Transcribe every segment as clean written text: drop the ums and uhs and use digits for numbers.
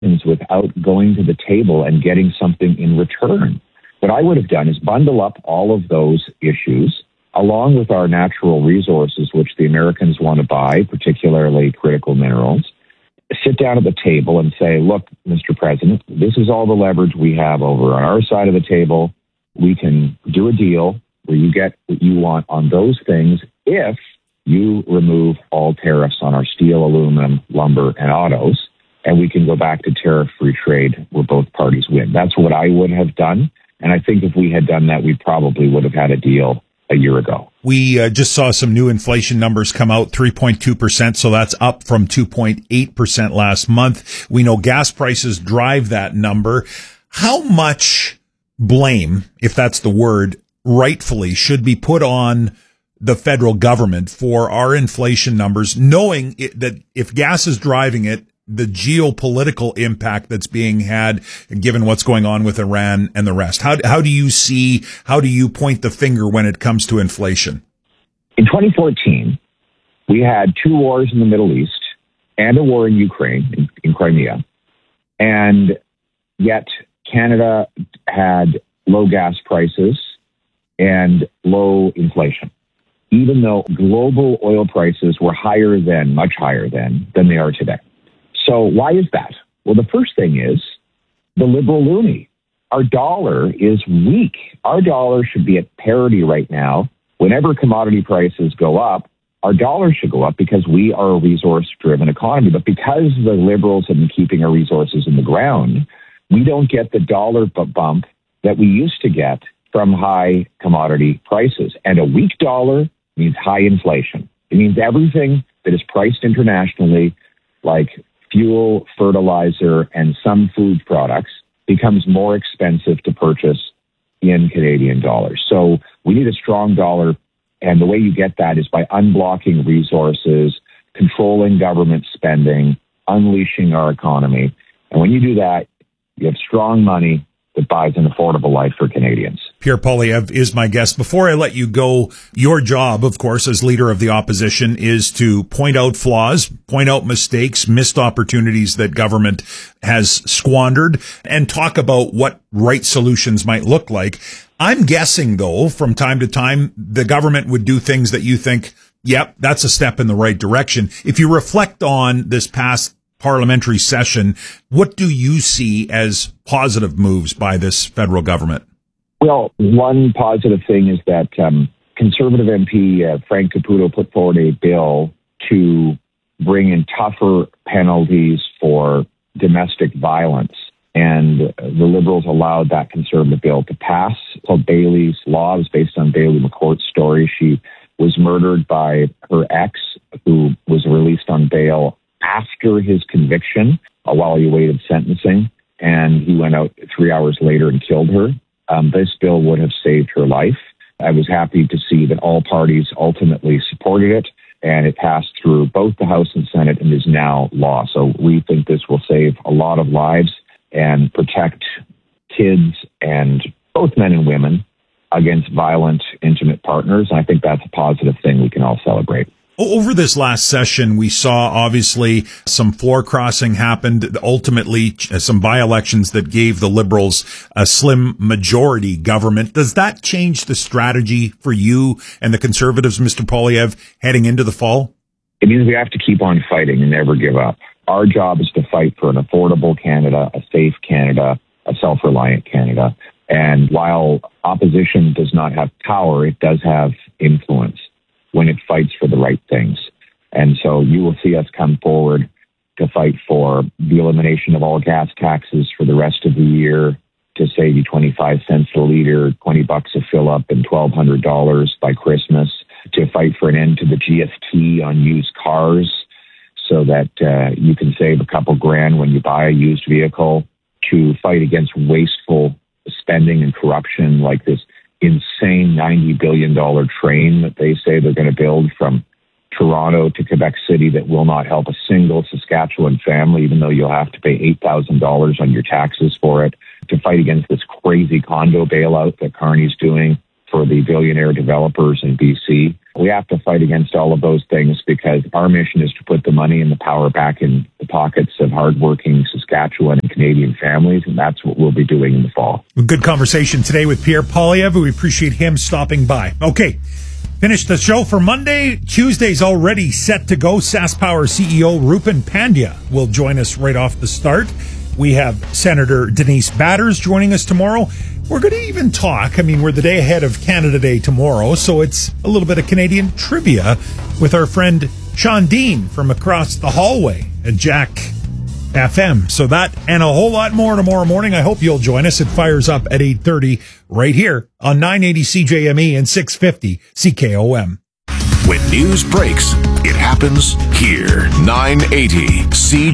without going to the table and getting something in return. What I would have done is bundle up all of those issues along with our natural resources, which the Americans want to buy, particularly critical minerals, sit down at the table and say, look, Mr. President, this is all the leverage we have over on our side of the table. We can do a deal where you get what you want on those things if you remove all tariffs on our steel, aluminum, lumber, and autos, and we can go back to tariff-free trade where both parties win. That's what I would have done. And I think if we had done that, we probably would have had a deal a year ago. We just saw some new inflation numbers come out, 3.2%, so that's up from 2.8% last month. We know gas prices drive that number. How much blame, if that's the word, rightfully should be put on the federal government for our inflation numbers, knowing that if gas is driving it, the geopolitical impact that's being had, given what's going on with Iran and the rest? How do you point the finger when it comes to inflation? In 2014, we had two wars in the Middle East and a war in Ukraine, in Crimea. And yet Canada had low gas prices and low inflation, even though global oil prices were much higher than they are today. So why is that? Well, the first thing is the liberal loonie. Our dollar is weak. Our dollar should be at parity right now. Whenever commodity prices go up, our dollar should go up because we are a resource-driven economy. But because the Liberals have been keeping our resources in the ground, we don't get the dollar bump that we used to get from high commodity prices. And a weak dollar means high inflation. It means everything that is priced internationally, like fuel, fertilizer, and some food products, becomes more expensive to purchase in Canadian dollars. So we need a strong dollar, and the way you get that is by unblocking resources, controlling government spending, unleashing our economy. And when you do that, you have strong money that buys an affordable life for Canadians. Pierre Poilievre is my guest. Before I let you go, your job, of course, as leader of the opposition is to point out flaws, point out mistakes, missed opportunities that government has squandered, and talk about what right solutions might look like. I'm guessing, though, from time to time, the government would do things that you think, yep, that's a step in the right direction. If you reflect on this past parliamentary session, what do you see as positive moves by this federal government? Well, one positive thing is that Conservative MP Frank Caputo put forward a bill to bring in tougher penalties for domestic violence. And the Liberals allowed that Conservative bill to pass. It's called Bailey's Law. It was based on Bailey McCourt's story. She was murdered by her ex, who was released on bail after his conviction while he awaited sentencing, and he went out 3 hours later and killed her. This bill would have saved her life. I was happy to see that all parties ultimately supported it, and it passed through both the House and Senate and is now law. So we think this will save a lot of lives and protect kids and both men and women against violent, intimate partners. And I think that's a positive thing we can all celebrate. Over this last session, we saw obviously some floor crossing happened, ultimately some by-elections that gave the Liberals a slim majority government. Does that change the strategy for you and the Conservatives, Mr. Poilievre, heading into the fall? It means we have to keep on fighting and never give up. Our job is to fight for an affordable Canada, a safe Canada, a self-reliant Canada. And while opposition does not have power, it does have influence when it fights for the right things. And so you will see us come forward to fight for the elimination of all gas taxes for the rest of the year, to save you 25 cents a liter, $20 a fill up, and $1,200 by Christmas, to fight for an end to the GST on used cars so that you can save a couple grand when you buy a used vehicle, to fight against wasteful spending and corruption like this insane $90 billion train that they say they're going to build from Toronto to Quebec City that will not help a single Saskatchewan family, even though you'll have to pay $8,000 on your taxes for it, to fight against this crazy condo bailout that Carney's doing, for the billionaire developers in BC. We have to fight against all of those things because our mission is to put the money and the power back in the pockets of hardworking Saskatchewan and Canadian families, and that's what we'll be doing in the fall. Good conversation today with Pierre Poilievre. We appreciate him stopping by. Okay, finish the show for Monday. Tuesday's already set to go. SaskPower CEO Rupen Pandya will join us right off the start. We have Senator Denise Batters joining us tomorrow. We're going to even talk. We're the day ahead of Canada Day tomorrow, so it's a little bit of Canadian trivia with our friend Sean Dean from across the hallway at Jack FM. So that and a whole lot more tomorrow morning. I hope you'll join us. It fires up at 8:30 right here on 980 CJME and 650 CKOM. When news breaks, it happens here. 980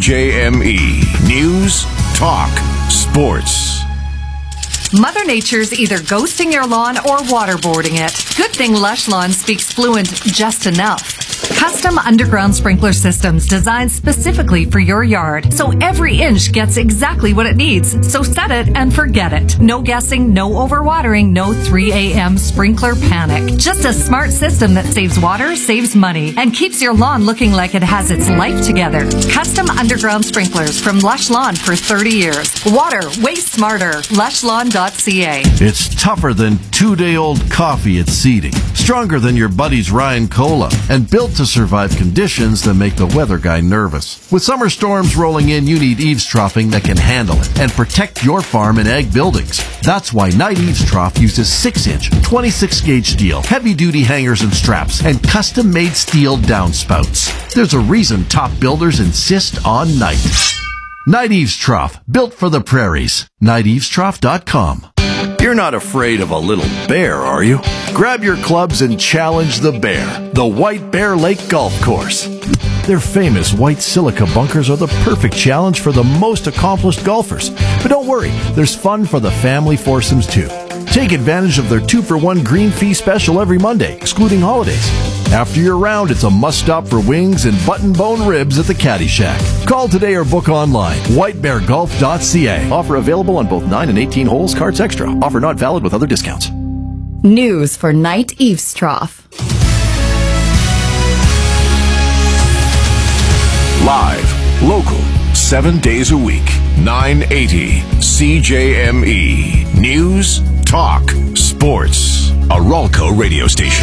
CJME. News, talk, sports. Mother Nature's either ghosting your lawn or waterboarding it. Good thing Lush Lawn speaks fluent just enough. Custom underground sprinkler systems designed specifically for your yard, so every inch gets exactly what it needs. So set it and forget it. No guessing, no overwatering, no 3 a.m. sprinkler panic. Just a smart system that saves water, saves money, and keeps your lawn looking like it has its life together. Custom underground sprinklers from Lush Lawn for 30 years. Water, way smarter. LushLawn.ca. It's tougher than 2-day-old coffee at seeding. Stronger than your buddy's Ryan Cola. And built to survive conditions that make the weather guy nervous. With summer storms rolling in, you need eaves troughing that can handle it and protect your farm and ag buildings. That's why Knight Eaves Trough uses 6-inch, 26-gauge steel, heavy-duty hangers and straps, and custom-made steel downspouts. There's a reason top builders insist on Knight. Knight Eaves Trough, built for the prairies. KnightEavesTrough.com. You're not afraid of a little bear, are you? Grab your clubs and challenge the bear, the White Bear Lake Golf Course. Their famous white silica bunkers are the perfect challenge for the most accomplished golfers. But don't worry, there's fun for the family foursomes too. Take advantage of their 2-for-1 green fee special every Monday, excluding holidays. After your round, it's a must-stop for wings and button-bone ribs at the Caddy Shack. Call today or book online. whitebeargolf.ca. Offer available on both 9 and 18 holes, cards extra. Offer not valid with other discounts. News for Knight Eaves Trough. Live, local, 7 days a week. 980 CJME. News, talk, sports. A Ralco radio station.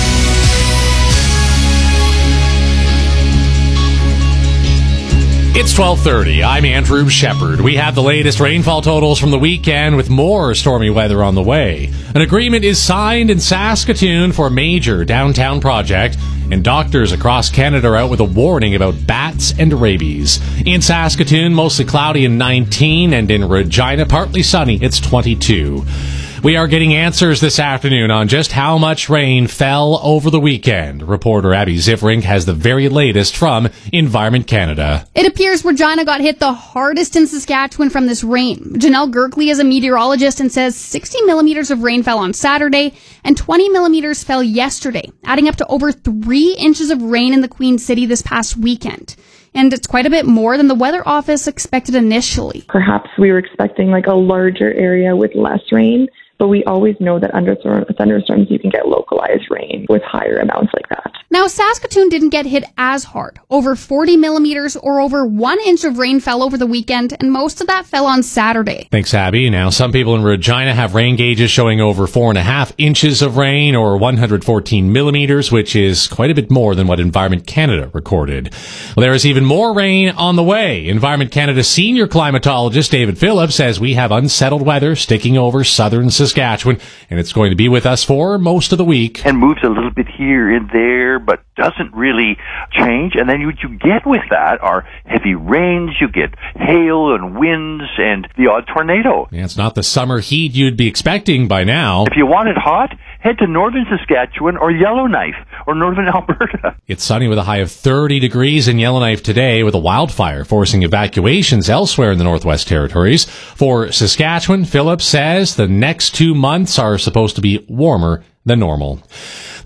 It's 12:30. I'm Andrew Shepard. We have the latest rainfall totals from the weekend with more stormy weather on the way. An agreement is signed in Saskatoon for a major downtown project, and doctors across Canada are out with a warning about bats and rabies. In Saskatoon, mostly cloudy and 19, and in Regina, partly sunny, it's 22. We are getting answers this afternoon on just how much rain fell over the weekend. Reporter Abby Zifrink has the very latest from Environment Canada. It appears Regina got hit the hardest in Saskatchewan from this rain. Janelle Gerkley is a meteorologist and says 60 millimeters of rain fell on Saturday and 20 millimeters fell yesterday, adding up to over 3 inches of rain in the Queen City this past weekend. And it's quite a bit more than the Weather Office expected initially. Perhaps we were expecting like a larger area with less rain, but we always know that under thunderstorms you can get localized rain with higher amounts like that. Now, Saskatoon didn't get hit as hard. Over 40 millimeters or over 1 inch of rain fell over the weekend, and most of that fell on Saturday. Thanks, Abby. Now, some people in Regina have rain gauges showing over 4.5 inches of rain or 114 millimeters, which is quite a bit more than what Environment Canada recorded. Well, there is even more rain on the way. Environment Canada senior climatologist David Phillips says we have unsettled weather sticking over southern Saskatchewan, and it's going to be with us for most of the week. And moves a little bit here and there, but doesn't really change. And then what you get with that are heavy rains, you get hail and winds and the odd tornado. Yeah, it's not the summer heat you'd be expecting by now. If you want it hot, head to northern Saskatchewan or Yellowknife or northern Alberta. It's sunny with a high of 30 degrees in Yellowknife today, with a wildfire forcing evacuations elsewhere in the Northwest Territories. For Saskatchewan, Phillips says the next 2 months are supposed to be warmer than normal.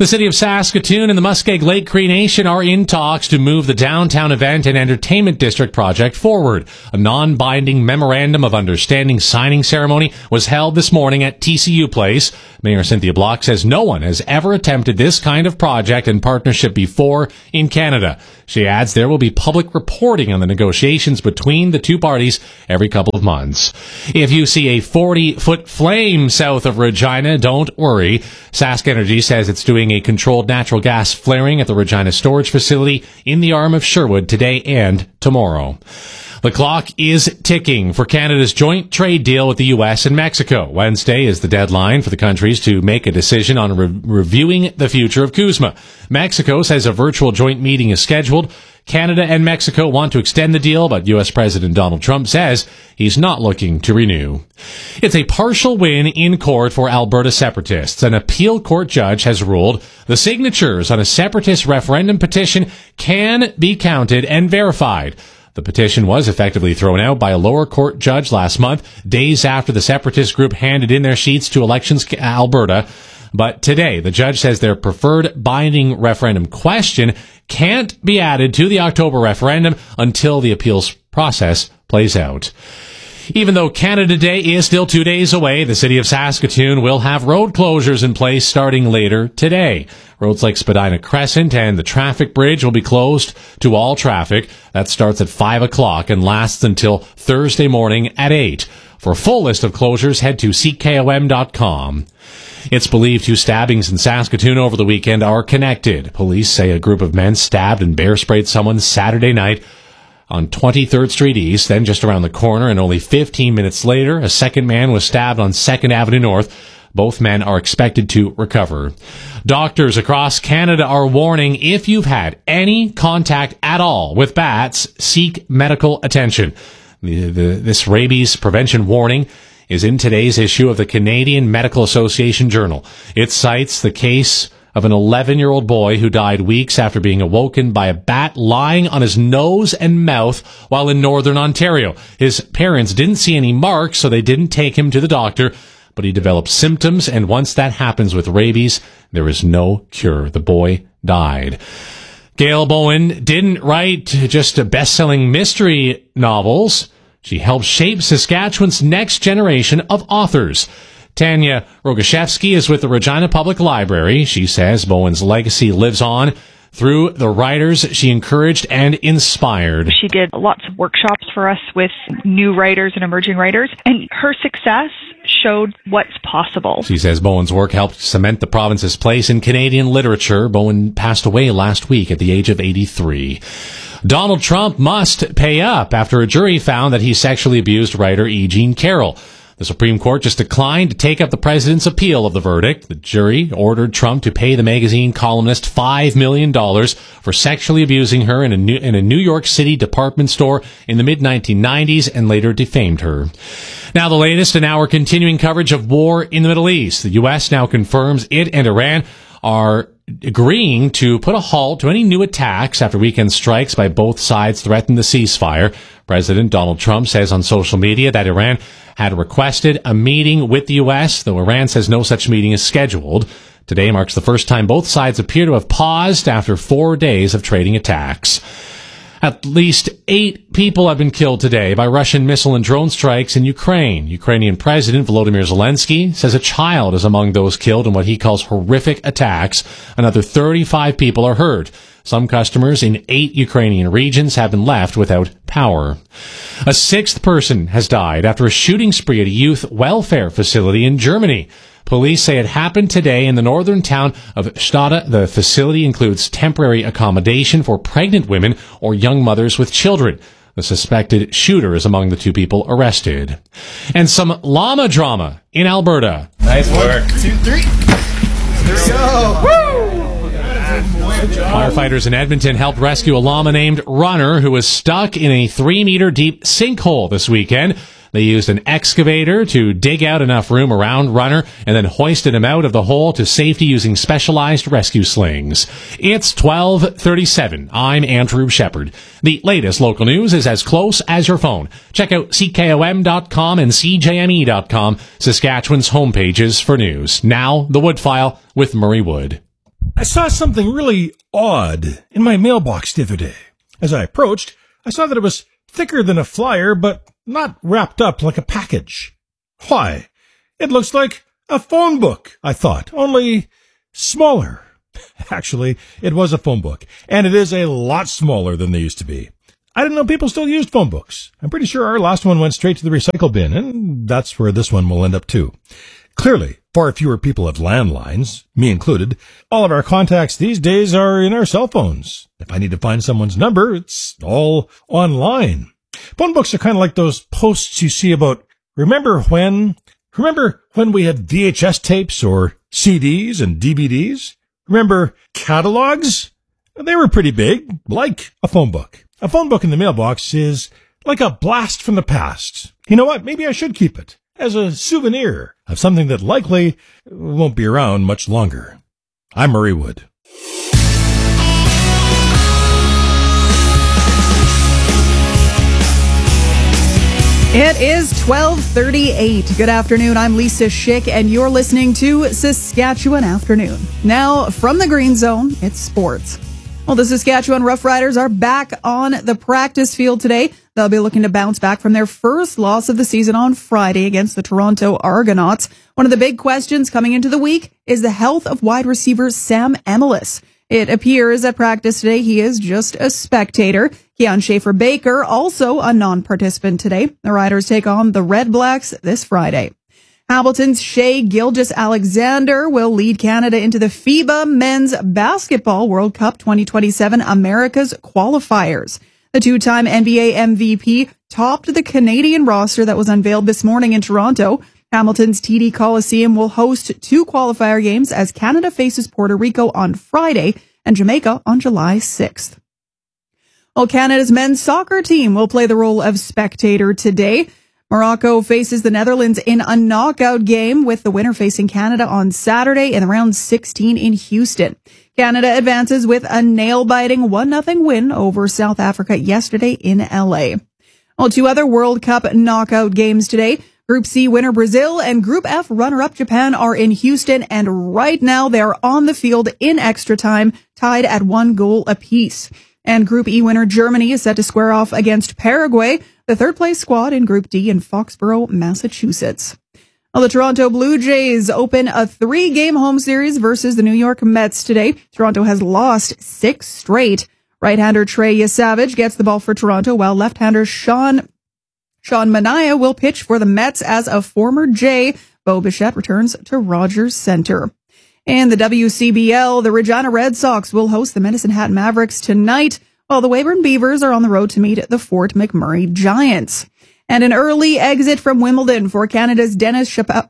The city of Saskatoon and the Muskeg Lake Cree Nation are in talks to move the downtown event and entertainment district project forward. A non-binding memorandum of understanding signing ceremony was held this morning at TCU Place. Mayor Cynthia Block says no one has ever attempted this kind of project and partnership before in Canada. She adds there will be public reporting on the negotiations between the two parties every couple of months. If you see a 40-foot flame south of Regina, don't worry. Sask Energy says it's doing a controlled natural gas flaring at the Regina storage facility in the arm of Sherwood today and tomorrow. The clock is ticking for Canada's joint trade deal with the U.S. and Mexico. Wednesday is the deadline for the countries to make a decision on reviewing the future of CUSMA. Mexico says a virtual joint meeting is scheduled. Canada and Mexico want to extend the deal, but U.S. President Donald Trump says he's not looking to renew. It's a partial win in court for Alberta separatists. An appeal court judge has ruled the signatures on a separatist referendum petition can be counted and verified. The petition was effectively thrown out by a lower court judge last month, days after the separatist group handed in their sheets to Elections Alberta. But today, the judge says their preferred binding referendum question can't be added to the October referendum until the appeals process plays out. Even though Canada Day is still 2 days away, the city of Saskatoon will have road closures in place starting later today. Roads like Spadina Crescent and the traffic bridge will be closed to all traffic. That starts at 5 o'clock and lasts until Thursday morning at 8. For a full list of closures, head to ckom.com. It's believed 2 stabbings in Saskatoon over the weekend are connected. Police say a group of men stabbed and bear sprayed someone Saturday night on 23rd Street East, then just around the corner, and only 15 minutes later, a second man was stabbed on 2nd Avenue North. Both men are expected to recover. Doctors across Canada are warning if you've had any contact at all with bats, seek medical attention. This rabies prevention warning is in today's issue of the Canadian Medical Association Journal. It cites the case of an 11-year-old boy who died weeks after being awoken by a bat lying on his nose and mouth while in northern Ontario. His parents didn't see any marks, so they didn't take him to the doctor, but he developed symptoms, and once that happens with rabies, there is no cure. The boy died. Gail Bowen didn't write just best-selling mystery novels. She helped shape Saskatchewan's next generation of authors. Tanya Rogaszewski is with the Regina Public Library. She says Bowen's legacy lives on through the writers she encouraged and inspired. She did lots of workshops for us with new writers and emerging writers, and her success showed what's possible. She says Bowen's work helped cement the province's place in Canadian literature. Bowen passed away last week at the age of 83. Donald Trump must pay up after a jury found that he sexually abused writer E. Jean Carroll. The Supreme Court just declined to take up the president's appeal of the verdict. The jury ordered Trump to pay the magazine columnist $5 million for sexually abusing her in a New York City department store in the mid-1990s and later defamed her. Now the latest in our continuing coverage of war in the Middle East. The U.S. now confirms it and Iran are agreeing to put a halt to any new attacks after weekend strikes by both sides threatened the ceasefire. President Donald Trump says on social media that Iran had requested a meeting with the U.S., though Iran says no such meeting is scheduled. Today marks the first time both sides appear to have paused after 4 days of trading attacks. At least 8 people have been killed today by Russian missile and drone strikes in Ukraine. Ukrainian President Volodymyr Zelensky says a child is among those killed in what he calls horrific attacks. Another 35 people are hurt. Some customers in 8 Ukrainian regions have been left without power. A 6th person has died after a shooting spree at a youth welfare facility in Germany. Police say it happened today in the northern town of Stade. The facility includes temporary accommodation for pregnant women or young mothers with children. The suspected shooter is among the 2 people arrested. And some llama drama in Alberta. Nice work. 1, 2, 3. Let's go. Woo! Firefighters in Edmonton helped rescue a llama named Runner who was stuck in a 3-meter deep sinkhole this weekend. They used an excavator to dig out enough room around Runner and then hoisted him out of the hole to safety using specialized rescue slings. It's 12:37. I'm Andrew Shepard. The latest local news is as close as your phone. Check out ckom.com and cjme.com, Saskatchewan's homepages for news. Now, the Wood File with Murray Wood. I saw something really odd in my mailbox the other day. As I approached, I saw that it was thicker than a flyer, but not wrapped up like a package. Why, it looks like a phone book, I thought, only smaller. Actually, it was a phone book, and it is a lot smaller than they used to be. I didn't know people still used phone books. I'm pretty sure our last one went straight to the recycle bin, and that's where this one will end up too. Clearly, far fewer people have landlines, me included. All of our contacts these days are in our cell phones. If I need to find someone's number, it's all online. Phone books are kind of like those posts you see about, remember when we had VHS tapes or CDs and DVDs? Remember catalogs? They were pretty big, like a phone book. A phone book in the mailbox is like a blast from the past. You know what? Maybe I should keep it as a souvenir of something that likely won't be around much longer. I'm Murray Wood. It is 12:38. Good afternoon. I'm Lisa Schick, and you're listening to Saskatchewan Afternoon. Now, from the Green Zone, it's sports. Well, the Saskatchewan Roughriders are back on the practice field today. They'll be looking to bounce back from their first loss of the season on Friday against the Toronto Argonauts. One of the big questions coming into the week is the health of wide receiver Sam Emilus. It appears at practice today he is just a spectator. Keon Schaefer-Baker, also a non-participant today. The Riders take on the Red Blacks this Friday. Hamilton's Shea Gilgeous-Alexander will lead Canada into the FIBA Men's Basketball World Cup 2027 America's qualifiers. The two-time NBA MVP topped the Canadian roster that was unveiled this morning in Toronto. Hamilton's TD Coliseum will host two qualifier games as Canada faces Puerto Rico on Friday and Jamaica on July 6th. Well, Canada's men's soccer team will play the role of spectator today. Morocco faces the Netherlands in a knockout game, with the winner facing Canada on Saturday in round 16 in Houston. Canada advances with a nail-biting 1-0 win over South Africa yesterday in LA. Well, two other World Cup knockout games today. Group C winner Brazil and Group F runner-up Japan are in Houston, and right now they are on the field in extra time, tied at 1 goal apiece. And Group E winner Germany is set to square off against Paraguay, the third-place squad in Group D in Foxborough, Massachusetts. Well, the Toronto Blue Jays open a 3-game home series versus the New York Mets today. Toronto has lost 6 straight. Right-hander Trey Yesavage gets the ball for Toronto, while left-hander Sean Manaea will pitch for the Mets as a former Jay. Bo Bichette returns to Rogers Center. In the WCBL, the Regina Red Sox will host the Medicine Hat Mavericks tonight, while the Weyburn Beavers are on the road to meet the Fort McMurray Giants. And an early exit from Wimbledon for Canada's Denis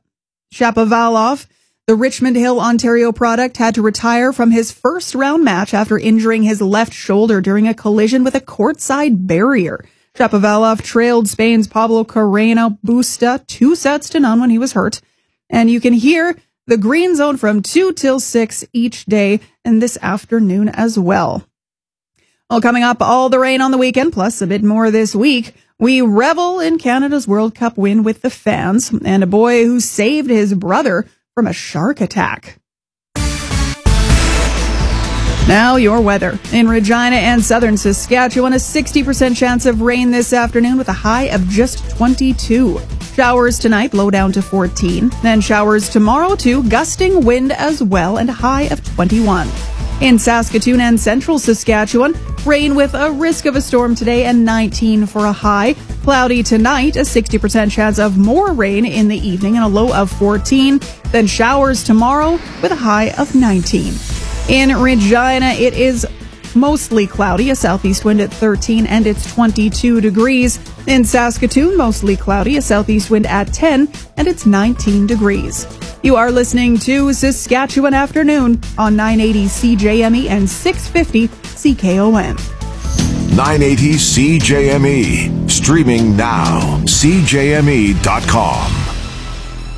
Shapovalov. The Richmond Hill, Ontario product had to retire from his first-round match after injuring his left shoulder during a collision with a courtside barrier. Shapovalov trailed Spain's Pablo Carreno Busta 2-0 when he was hurt. And you can hear the Green Zone from 2 till 6 each day, and this afternoon as well. Well, coming up, all the rain on the weekend, plus a bit more this week. We revel in Canada's World Cup win with the fans, and a boy who saved his brother from a shark attack. Now your weather. In Regina and southern Saskatchewan, a 60% chance of rain this afternoon with a high of just 22. Showers tonight, low down to 14. Then showers tomorrow too, gusting wind as well, and a high of 21. In Saskatoon and central Saskatchewan, rain with a risk of a storm today and 19 for a high. Cloudy tonight, a 60% chance of more rain in the evening and a low of 14. Then showers tomorrow with a high of 19. In Regina, it is mostly cloudy, a southeast wind at 13, and it's 22 degrees. In Saskatoon, mostly cloudy, a southeast wind at 10, and it's 19 degrees. You are listening to Saskatchewan Afternoon on 980 CJME and 650 CKOM. 980 CJME. Streaming now. CJME.com.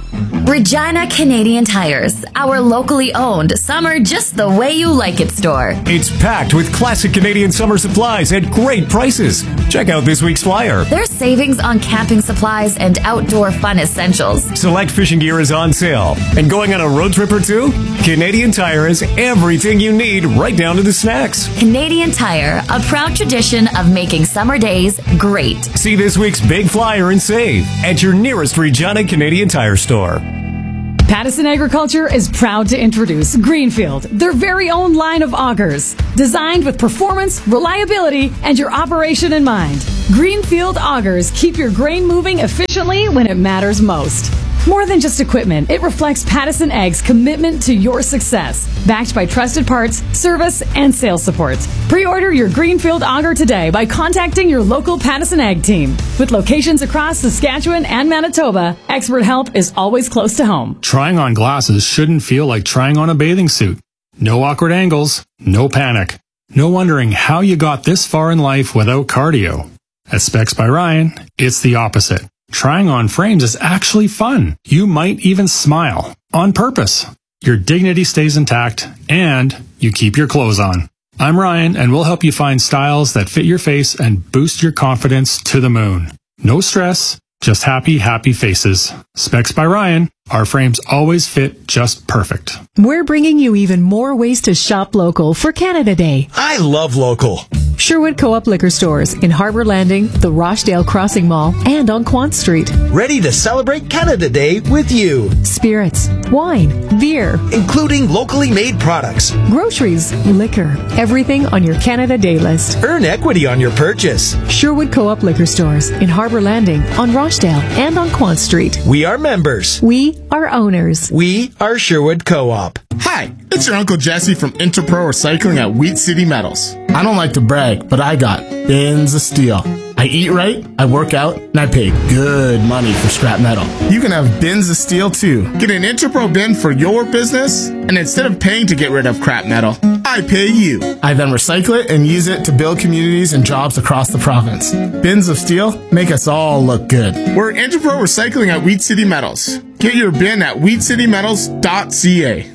Regina Canadian Tires, our locally owned summer just the way you like it store. It's packed with classic Canadian summer supplies at great prices. Check out this week's flyer. There's savings on camping supplies and outdoor fun essentials. Select fishing gear is on sale. And going on a road trip or two? Canadian Tire has everything you need, right down to the snacks. Canadian Tire, a proud tradition of making summer days great. See this week's big flyer and save at your nearest Regina Canadian Tire store. Pattison Agriculture is proud to introduce Greenfield, their very own line of augers. Designed with performance, reliability, and your operation in mind. Greenfield augers keep your grain moving efficiently when it matters most. More than just equipment, it reflects Pattison Ag's commitment to your success. Backed by trusted parts, service, and sales support. Pre-order your Greenfield auger today by contacting your local Pattison Ag team. With locations across Saskatchewan and Manitoba, expert help is always close to home. Trying on glasses shouldn't feel like trying on a bathing suit. No awkward angles, no panic. No wondering how you got this far in life without cardio. At Specs by Ryan, it's the opposite. Trying on frames is actually fun. You might even smile. On purpose. Your dignity stays intact, and you keep your clothes on. I'm Ryan, and we'll help you find styles that fit your face and boost your confidence to the moon. No stress, just happy, happy faces. Specs by Ryan. Our frames always fit just perfect. We're bringing you even more ways to shop local for Canada Day. I love local. Sherwood Co-op liquor stores in Harbour Landing, the Rochdale Crossing Mall, and on Quant Street. Ready to celebrate Canada Day with you. Spirits, wine, beer, including locally made products, groceries, liquor, everything on your Canada Day list. Earn equity on your purchase. Sherwood Co-op liquor stores in Harbour Landing, on Rochdale, and on Quant Street. We are members. We are owners. We are Sherwood Co-op. Hi, it's your Uncle Jesse from Interpro Recycling at Wheat City Metals. I don't like to brag, but I got bins of steel. I eat right, I work out, and I pay good money for scrap metal. You can have bins of steel too. Get an Interpro bin for your business, and instead of paying to get rid of crap metal, I pay you. I then recycle it and use it to build communities and jobs across the province. Bins of steel make us all look good. We're Interpro Recycling at Wheat City Metals. Get your bin at wheatcitymetals.ca.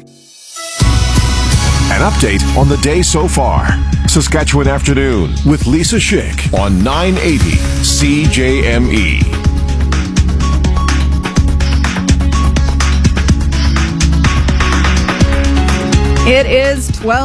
An update on the day so far. Saskatchewan Afternoon with Lisa Schick on 980 CJME. It is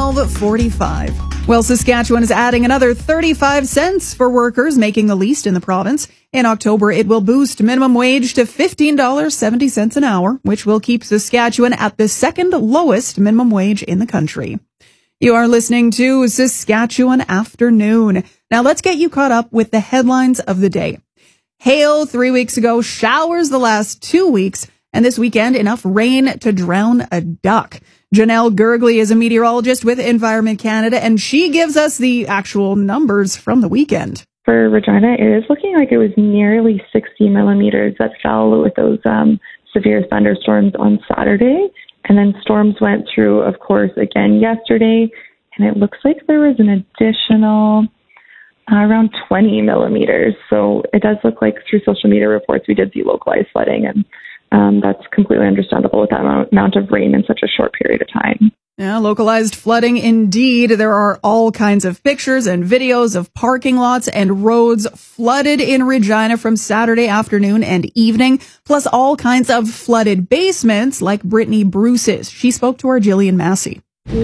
12:45. Well, Saskatchewan is adding another 35 cents for workers making the least in the province. In October, it will boost minimum wage to $15.70 an hour, which will keep Saskatchewan at the second lowest minimum wage in the country. You are listening to Saskatchewan Afternoon. Now let's get you caught up with the headlines of the day. Hail 3 weeks ago, showers the last 2 weeks, and this weekend enough rain to drown a duck. Janelle Gergley is a meteorologist with Environment Canada, and she gives us the actual numbers from the weekend. For Regina, it is looking like it was nearly 60 millimeters that fell with those severe thunderstorms on Saturday. And then storms went through, of course, again yesterday. And it looks like there was an additional around 20 millimeters. So it does look like through social media reports we did see localized flooding. And that's completely understandable with that amount of rain in such a short period of time. Yeah, localized flooding indeed. There are all kinds of pictures and videos of parking lots and roads flooded in Regina from Saturday afternoon and evening, plus all kinds of flooded basements like Brittany Bruce's. She spoke to our Jillian Massey.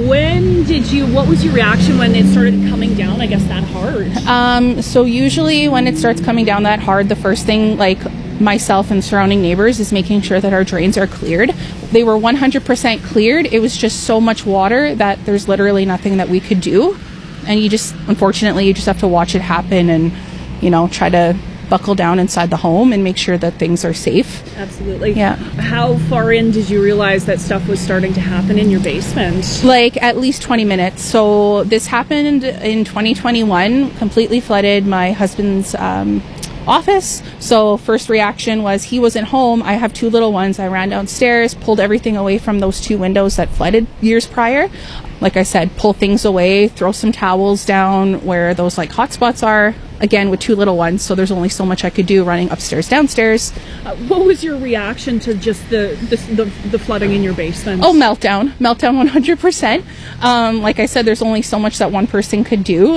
What was your reaction when it started coming down, I guess, that hard? So usually when it starts coming down that hard, the first thing, like myself and surrounding neighbors, is making sure that our drains are cleared. They were 100% cleared. It was just so much water that there's literally nothing that we could do. And unfortunately, you just have to watch it happen and, try to buckle down inside the home and make sure that things are safe. Absolutely. Yeah. How far in did you realize that stuff was starting to happen in your basement? Like at least 20 minutes. So this happened in 2021, completely flooded my husband's office. So first reaction was he wasn't home. I have two little ones. I ran downstairs, pulled everything away from those two windows that flooded years prior. Like I said, pull things away, throw some towels down where those hot spots are. again, with 2 little ones, so there's only so much I could do running upstairs, downstairs. What was your reaction to just the flooding in your basement? Oh, meltdown 100%. Like I said, there's only so much that one person could do.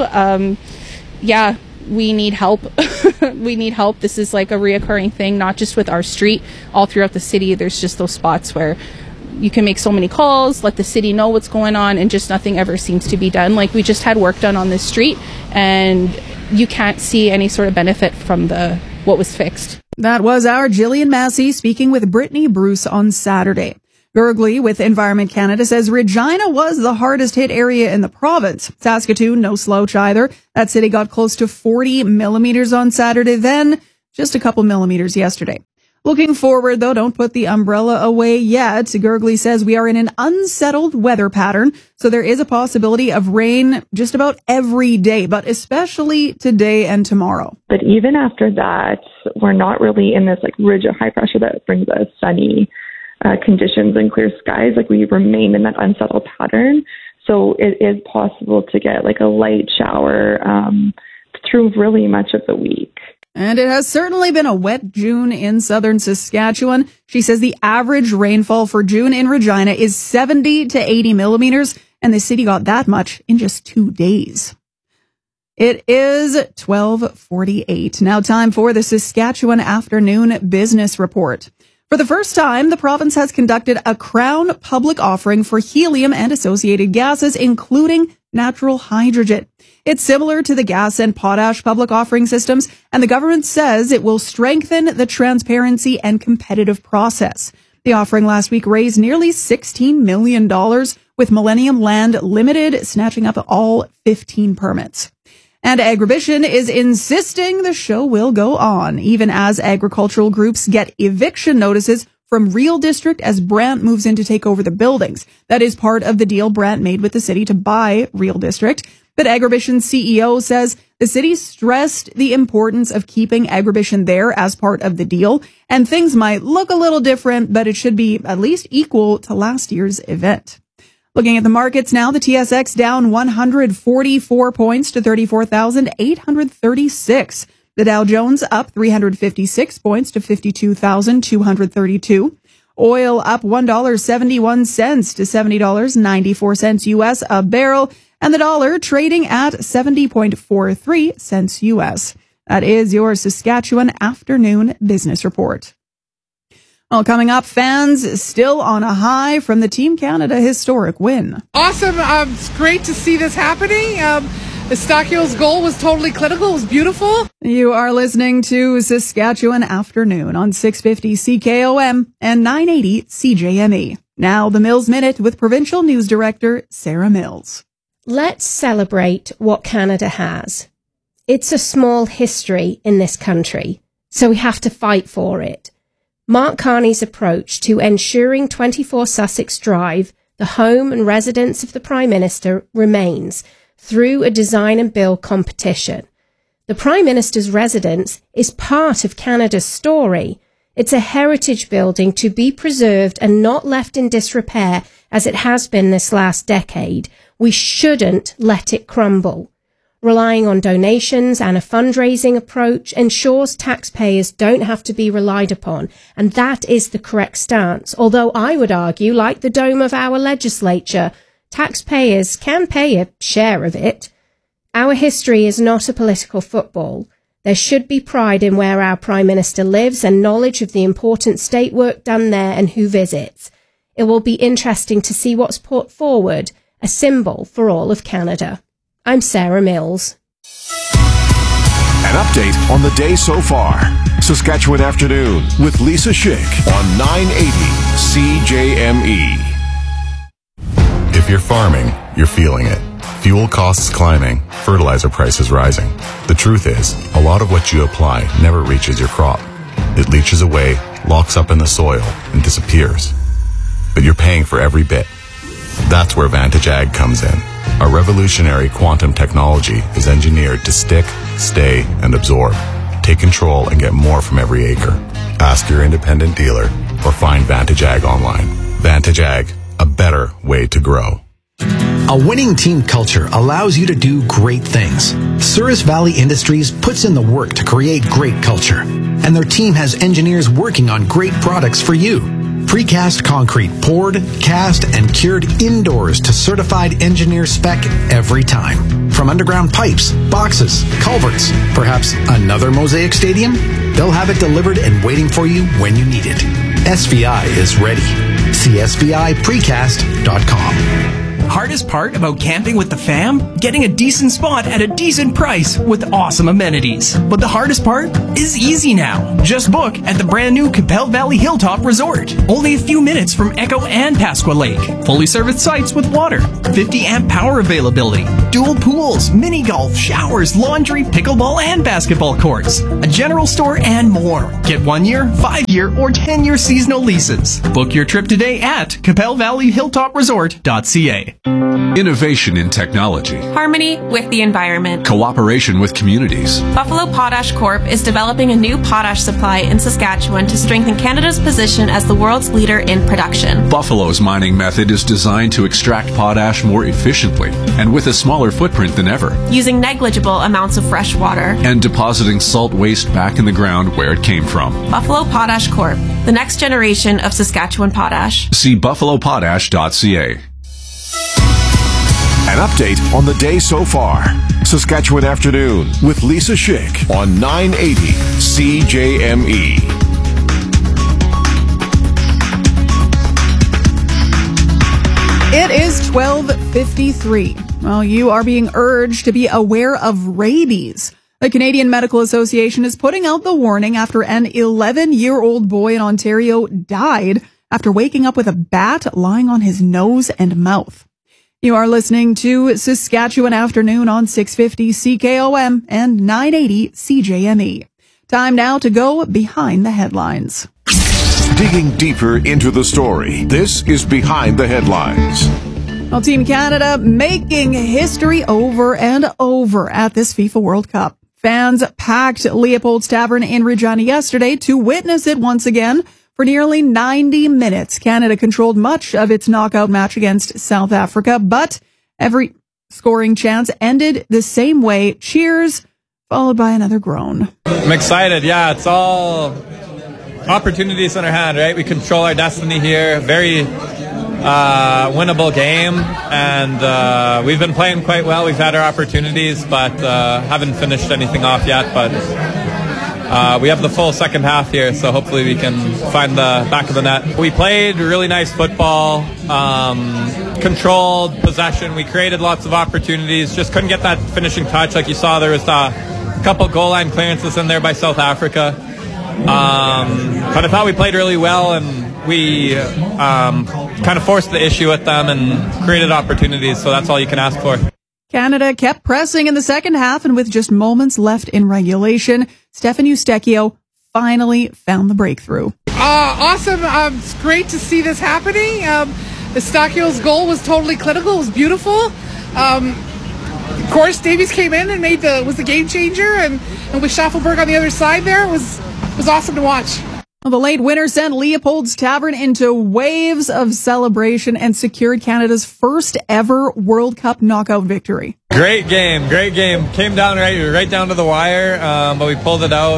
Yeah, we need help. We need help. This is like a reoccurring thing, not just with our street, all throughout the city. There's just those spots where you can make so many calls, let the city know what's going on, and just nothing ever seems to be done. Like, we just had work done on this street, and you can't see any sort of benefit from what was fixed. That was our Jillian Massey speaking with Brittany Bruce on Saturday. Gurgley with Environment Canada says Regina was the hardest hit area in the province. Saskatoon, no slouch either. That city got close to 40 millimeters on Saturday, then just a couple millimeters yesterday. Looking forward, though, don't put the umbrella away yet. Gurgley says we are in an unsettled weather pattern, so there is a possibility of rain just about every day, but especially today and tomorrow. But even after that, we're not really in this like ridge of high pressure that brings us sunny conditions and clear skies. Like, we remain in that unsettled pattern. So it is possible to get like a light shower through really much of the week. And it has certainly been a wet June in southern Saskatchewan. She says the average rainfall for June in Regina is 70 to 80 millimeters, and the city got that much in just 2 days. It is 12:48. Now time for the Saskatchewan Afternoon Business Report. For the first time, the province has conducted a Crown public offering for helium and associated gases, including natural hydrogen. It's similar to the gas and potash public offering systems, and the government says it will strengthen the transparency and competitive process. The offering last week raised nearly $16 million, with Millennium Land Limited snatching up all 15 permits. And Agribition is insisting the show will go on, even as agricultural groups get eviction notices from Real District as Brant moves in to take over the buildings. That is part of the deal Brant made with the city to buy Real District. But Agribition's CEO says the city stressed the importance of keeping Agribition there as part of the deal, and things might look a little different, but it should be at least equal to last year's event. Looking at the markets now, the TSX down 144 points to 34,836. The Dow Jones up 356 points to 52,232. Oil up $1.71 to $70.94 US a barrel, and the dollar trading at 70.43 cents US. That is your Saskatchewan Afternoon Business Report. Well, coming up, fans still on a high from the Team Canada historic win. Awesome. It's great to see this happening. The Stockholm's goal was totally clinical. It was beautiful. You are listening to Saskatchewan Afternoon on 650 CKOM and 980 CJME. Now, the Mills Minute with Provincial News Director Sarah Mills. Let's celebrate what Canada has. It's a small history in this country, so we have to fight for it. Mark Carney's approach to ensuring 24 Sussex Drive, the home and residence of the Prime Minister, remains through a design and build competition. The Prime Minister's residence is part of Canada's story. It's a heritage building to be preserved and not left in disrepair as it has been this last decade. We shouldn't let it crumble. Relying on donations and a fundraising approach ensures taxpayers don't have to be relied upon, and that is the correct stance. Although I would argue, like the dome of our legislature, taxpayers can pay a share of it. Our history is not a political football. There should be pride in where our Prime Minister lives and knowledge of the important state work done there and who visits. It will be interesting to see what's put forward, a symbol for all of Canada. I'm Sarah Mills. An update on the day so far. Saskatchewan Afternoon with Lisa Schick on 980 CJME. If you're farming, you're feeling it. Fuel costs climbing, fertilizer prices rising. The truth is, a lot of what you apply never reaches your crop. It leaches away, locks up in the soil, and disappears. But you're paying for every bit. That's where Vantage Ag comes in. Our revolutionary quantum technology is engineered to stick, stay, and absorb. Take control and get more from every acre. Ask your independent dealer or find Vantage Ag online. Vantage Ag, a better way to grow. A winning team culture allows you to do great things. Souris Valley Industries puts in the work to create great culture, and their team has engineers working on great products for you. Precast concrete poured, cast, and cured indoors to certified engineer spec every time. From underground pipes, boxes, culverts, perhaps another Mosaic Stadium? They'll have it delivered and waiting for you when you need it. SVI is ready. See SVIprecast.com. Hardest part about camping with the fam? Getting a decent spot at a decent price with awesome amenities. But the hardest part is easy now. Just book at the brand new Capel Valley Hilltop Resort. Only a few minutes from Echo and Pasqua Lake. Fully serviced sites with water. 50 amp power availability. Dual pools, mini golf, showers, laundry, pickleball and basketball courts. A general store and more. Get 1 year, 5 year, or 10-year seasonal leases. Book your trip today at CapelValleyHilltopResort.ca. Innovation in technology. Harmony with the environment. Cooperation with communities. Buffalo Potash Corp. is developing a new potash supply in Saskatchewan to strengthen Canada's position as the world's leader in production. Buffalo's mining method is designed to extract potash more efficiently and with a smaller footprint than ever. Using negligible amounts of fresh water. And depositing salt waste back in the ground where it came from. Buffalo Potash Corp. The next generation of Saskatchewan potash. See buffalopotash.ca. An update on the day so far. Saskatchewan Afternoon with Lisa Schick on 980 CJME. It is 12:53. Well, you are being urged to be aware of rabies. The Canadian Medical Association is putting out the warning after an 11-year-old boy in Ontario died after waking up with a bat lying on his nose and mouth. You are listening to Saskatchewan Afternoon on 650 CKOM and 980 CJME. Time now to go behind the headlines. Digging deeper into the story, this is Behind the Headlines. Well, Team Canada making history over and over at this FIFA World Cup. Fans packed Leopold's Tavern in Regina yesterday to witness it once again. For nearly 90 minutes, Canada controlled much of its knockout match against South Africa, but every scoring chance ended the same way. Cheers, followed by another groan. I'm excited. Yeah, it's all opportunities in our hand, right? We control our destiny here. Very winnable game, and we've been playing quite well. We've had our opportunities, but haven't finished anything off yet, but we have the full second half here, so hopefully we can find the back of the net. We played really nice football, controlled possession. We created lots of opportunities, just couldn't get that finishing touch. Like you saw, there was a couple goal line clearances in there by South Africa. But I thought we played really well, and we kind of forced the issue with them and created opportunities, so that's all you can ask for. Canada kept pressing in the second half, and with just moments left in regulation, Stefan Eustachio finally found the breakthrough. Awesome. It's great to see this happening. Eustachio's goal was totally clinical. It was beautiful. Of course, Davies came in and was the game changer, and with Schaffelberg on the other side there, it was awesome to watch. Well, the late winner sent Leopold's Tavern into waves of celebration and secured Canada's first ever World Cup knockout victory. Great game. Came down right down to the wire, but we pulled it out.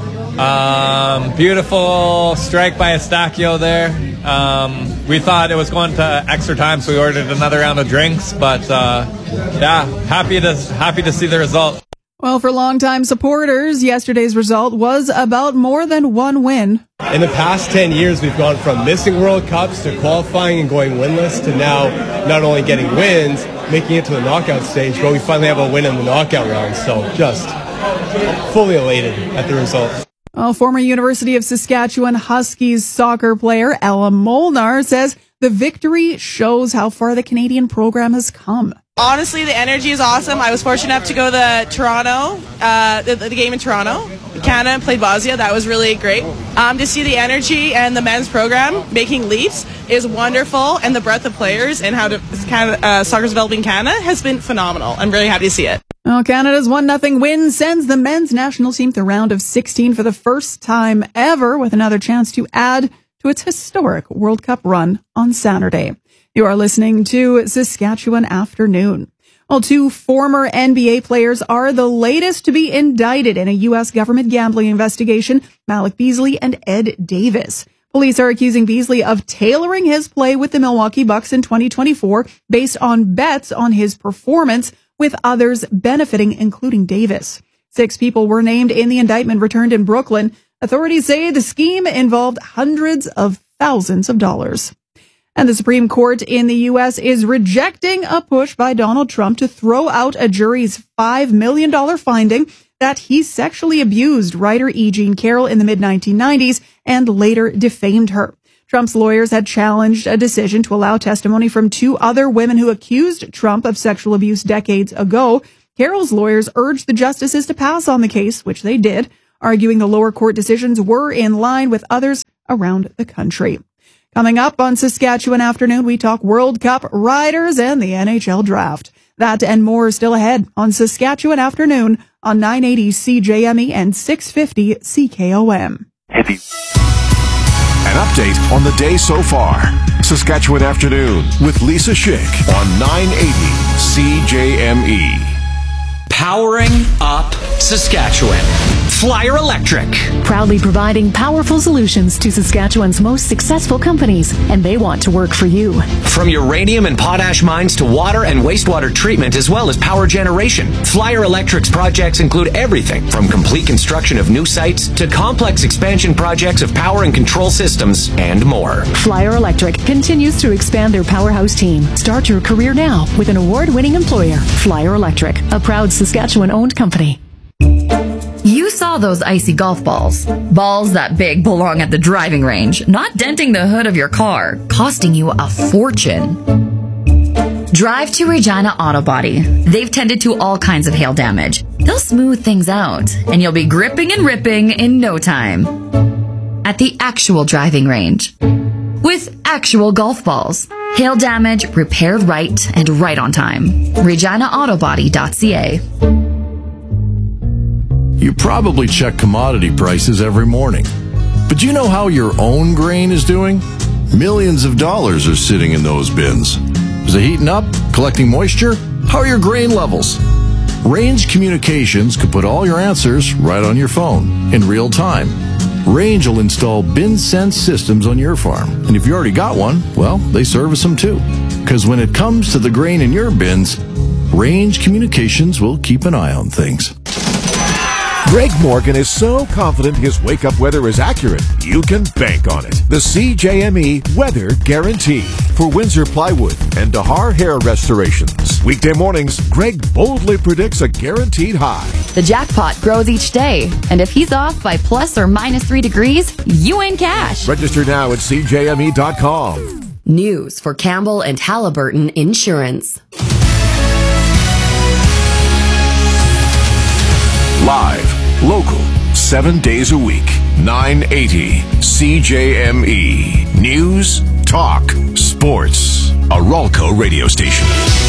Beautiful strike by Eustachio there. We thought it was going to extra time, so we ordered another round of drinks, but happy to see the result. Well, for longtime supporters, yesterday's result was about more than one win. In the past 10 years, we've gone from missing World Cups to qualifying and going winless to now not only getting wins, making it to the knockout stage, but we finally have a win in the knockout round. So just fully elated at the result. Well, former University of Saskatchewan Huskies soccer player Ella Molnar says the victory shows how far the Canadian program has come. Honestly, the energy is awesome. I was fortunate enough to go to Toronto, the game in Toronto. Canada played Bosnia. That was really great. To see the energy and the men's program making leaps is wonderful, and the breadth of players and how soccer's developing in Canada has been phenomenal. I'm really happy to see it. Well, Canada's 1-0 win sends the men's national team to the round of 16 for the first time ever, with another chance to add to its historic World Cup run on Saturday. You are listening to Saskatchewan Afternoon. Well, 2 former NBA players are the latest to be indicted in a U.S. government gambling investigation, Malik Beasley and Ed Davis. Police are accusing Beasley of tailoring his play with the Milwaukee Bucks in 2024 based on bets on his performance, with others benefiting, including Davis. 6 people were named in the indictment returned in Brooklyn. Authorities say the scheme involved hundreds of thousands of dollars. And the Supreme Court in the U.S. is rejecting a push by Donald Trump to throw out a jury's $5 million finding that he sexually abused writer E. Jean Carroll in the mid-1990s and later defamed her. Trump's lawyers had challenged a decision to allow testimony from 2 other women who accused Trump of sexual abuse decades ago. Carroll's lawyers urged the justices to pass on the case, which they did, arguing the lower court decisions were in line with others around the country. Coming up on Saskatchewan Afternoon, we talk World Cup riders and the NHL draft. That and more is still ahead on Saskatchewan Afternoon on 980 CJME and 650 CKOM. An update on the day so far. Saskatchewan Afternoon with Lisa Schick on 980 CJME. Powering up Saskatchewan. Flyer Electric. Proudly providing powerful solutions to Saskatchewan's most successful companies, and they want to work for you. From uranium and potash mines to water and wastewater treatment, as well as power generation, Flyer Electric's projects include everything from complete construction of new sites to complex expansion projects of power and control systems and more. Flyer Electric continues to expand their powerhouse team. Start your career now with an award-winning employer, Flyer Electric, a proud Saskatchewan-owned company. You saw those icy golf balls. Balls that big belong at the driving range, not denting the hood of your car, costing you a fortune. Drive to Regina Auto Body. They've tended to all kinds of hail damage. They'll smooth things out, and you'll be gripping and ripping in no time. At the actual driving range. With actual golf balls. Hail damage repaired right and right on time. ReginaAutobody.ca. You probably check commodity prices every morning. But do you know how your own grain is doing? Millions of dollars are sitting in those bins. Is it heating up? Collecting moisture? How are your grain levels? Range Communications could put all your answers right on your phone in real time. Range will install bin sense systems on your farm. And if you already got one, well, they service them too. Because when it comes to the grain in your bins, Range Communications will keep an eye on things. Greg Morgan is so confident his wake-up weather is accurate, you can bank on it. The CJME Weather Guarantee for Windsor Plywood and Dahar Hair Restorations. Weekday mornings, Greg boldly predicts a guaranteed high. The jackpot grows each day, and if he's off by plus or minus 3 degrees, you win cash. Register now at CJME.com. News for Campbell and Halliburton Insurance. Live, local, 7 days a week, 980 CJME. News, talk, sports. A Ralco radio station.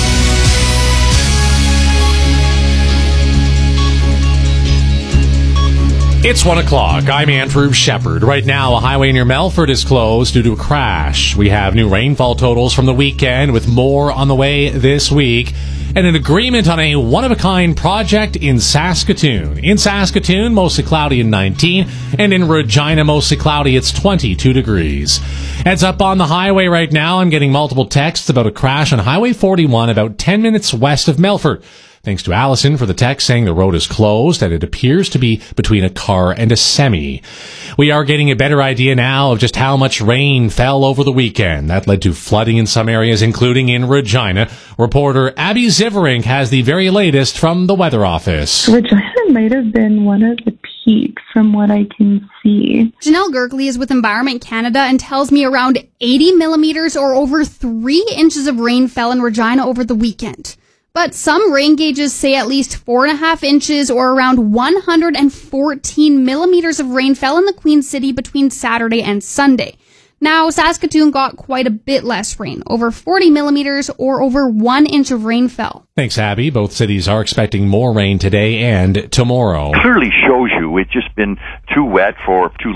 It's 1 o'clock. I'm Andrew Shepard. Right now, a highway near Melfort is closed due to a crash. We have new rainfall totals from the weekend with more on the way this week. And an agreement on a one-of-a-kind project in Saskatoon. In Saskatoon, mostly cloudy and 19. And in Regina, mostly cloudy, it's 22 degrees. Heads up on the highway right now. I'm getting multiple texts about a crash on Highway 41 about 10 minutes west of Melfort. Thanks to Allison for the text saying the road is closed and it appears to be between a car and a semi. We are getting a better idea now of just how much rain fell over the weekend. That led to flooding in some areas, including in Regina. Reporter Abby Ziverink has the very latest from the Weather Office. Regina might have been one of the peaks from what I can see. Janelle Gergley is with Environment Canada and tells me around 80 millimeters or over 3 inches of rain fell in Regina over the weekend. But some rain gauges say at least 4.5 inches or around 114 millimeters of rain fell in the Queen City between Saturday and Sunday. Now, Saskatoon got quite a bit less rain, over 40 millimeters or over 1 inch of rain fell. Thanks, Abby. Both cities are expecting more rain today and tomorrow. Clearly shows you it's just been too wet for too long.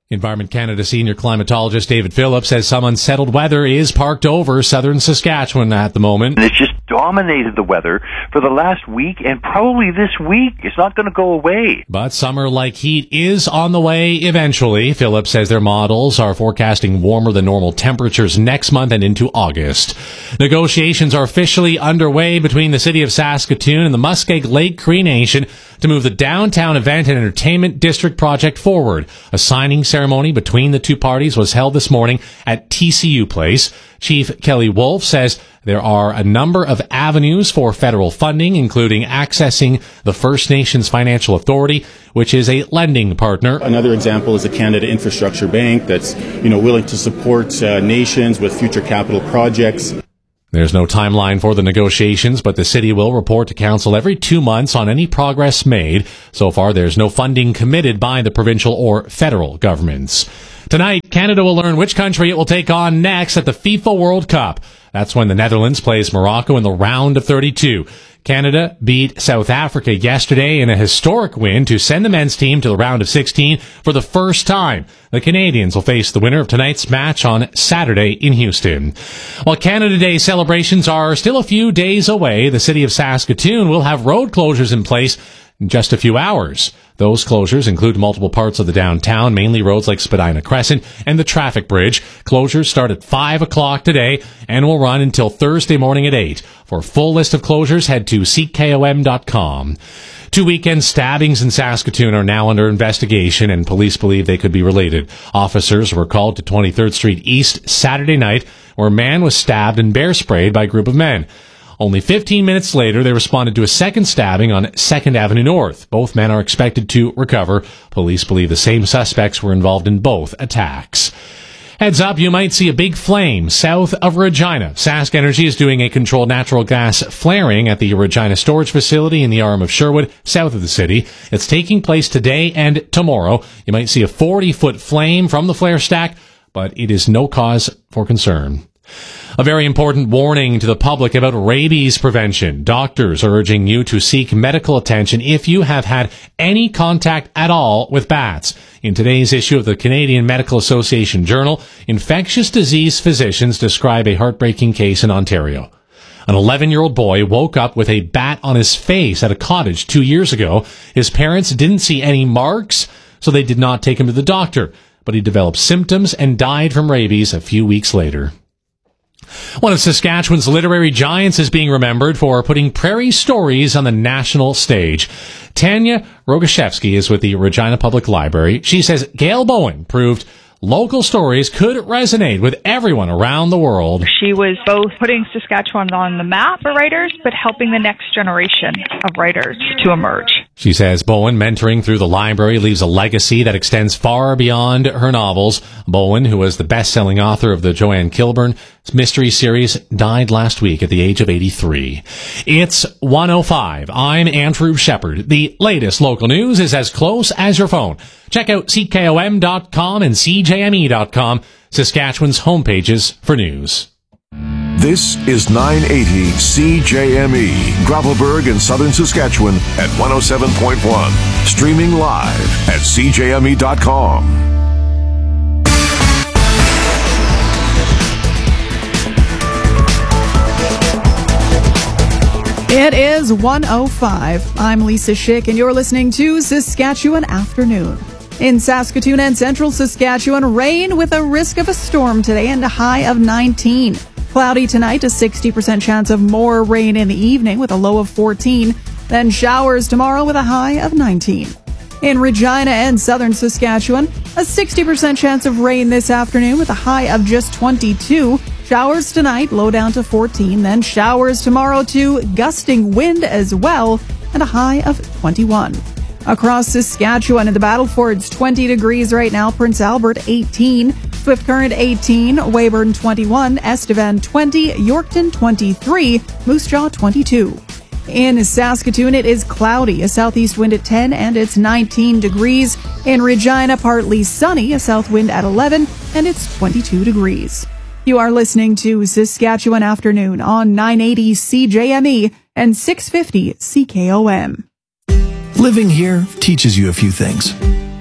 Environment Canada senior climatologist David Phillips says some unsettled weather is parked over southern Saskatchewan at the moment. It's just dominated the weather for the last week and probably this week. It's not going to go away. But summer-like heat is on the way eventually. Phillips says their models are forecasting warmer than normal temperatures next month and into August. Negotiations are officially underway between the city of Saskatoon and the Muskeg Lake Cree Nation to move the downtown event and entertainment district project forward. A signing ceremony between the two parties was held this morning at TCU Place. Chief Kelly Wolf says there are a number of avenues for federal funding, including accessing the First Nations Financial Authority, which is a lending partner. Another example is the Canada Infrastructure Bank that's, willing to support nations with future capital projects. There's no timeline for the negotiations, but the city will report to council every 2 months on any progress made. So far, there's no funding committed by the provincial or federal governments. Tonight, Canada will learn which country it will take on next at the FIFA World Cup. That's when the Netherlands plays Morocco in the round of 32. Canada beat South Africa yesterday in a historic win to send the men's team to the round of 16 for the first time. The Canadians will face the winner of tonight's match on Saturday in Houston. While Canada Day celebrations are still a few days away, the city of Saskatoon will have road closures in place in just a few hours. Those closures include multiple parts of the downtown, mainly roads like Spadina Crescent and the traffic bridge. Closures start at 5 o'clock today and will run until Thursday morning at 8. For a full list of closures, head to ckom.com. 2 weekend stabbings in Saskatoon are now under investigation, and police believe they could be related. Officers were called to 23rd Street East Saturday night, where a man was stabbed and bear sprayed by a group of men. Only 15 minutes later, they responded to a second stabbing on 2nd Avenue North. Both men are expected to recover. Police believe the same suspects were involved in both attacks. Heads up, you might see a big flame south of Regina. Sask Energy is doing a controlled natural gas flaring at the Regina storage facility in the arm of Sherwood, south of the city. It's taking place today and tomorrow. You might see a 40-foot flame from the flare stack, but it is no cause for concern. A very important warning to the public about rabies prevention. Doctors are urging you to seek medical attention if you have had any contact at all with bats. In today's issue of the Canadian Medical Association Journal, infectious disease physicians describe a heartbreaking case in Ontario. An 11-year-old boy woke up with a bat on his face at a cottage 2 years ago. His parents didn't see any marks, so they did not take him to the doctor, but he developed symptoms and died from rabies a few weeks later. One of Saskatchewan's literary giants is being remembered for putting prairie stories on the national stage. Tanya Rogaszewski is with the Regina Public Library. She says Gail Bowen proved local stories could resonate with everyone around the world. She was both putting Saskatchewan on the map for writers, but helping the next generation of writers to emerge. She says Bowen, mentoring through the library, leaves a legacy that extends far beyond her novels. Bowen, who was the best-selling author of the Joanne Kilburn mystery series, died last week at the age of 83. It's 1:05. I'm Andrew Shepard. The latest local news is as close as your phone. Check out ckom.com and cjme.com, Saskatchewan's homepages for news. This is 980 CJME, Gravelburg in southern Saskatchewan at 107.1. Streaming live at cjme.com. It is 1:05. I'm Lisa Schick, and you're listening to Saskatchewan Afternoon. In Saskatoon and central Saskatchewan, rain with a risk of a storm today and a high of 19. Cloudy tonight, a 60% chance of more rain in the evening with a low of 14. Then showers tomorrow with a high of 19. In Regina and southern Saskatchewan, a 60% chance of rain this afternoon with a high of just 22. Showers tonight, low down to 14. Then showers tomorrow too, gusting wind as well, and a high of 21. Across Saskatchewan and the Battlefords, 20 degrees right now. Prince Albert, 18. Swift Current, 18. Weyburn, 21. Estevan, 20. Yorkton, 23. Moose Jaw, 22. In Saskatoon, it is cloudy, a southeast wind at 10, and it's 19 degrees. In Regina, partly sunny, a south wind at 11, and it's 22 degrees. You are listening to Saskatchewan Afternoon on 980 CJME and 650 CKOM. Living here teaches you a few things.